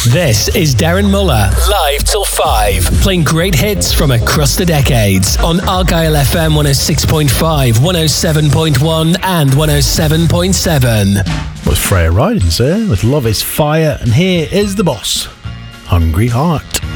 This is Darren Muller, live till 5, playing great hits from across the decades on Argyle FM 106.5, 107.1 and 107.7. Was Freya Ridings there with Love is Fire, and here is The Boss, Hungry Heart.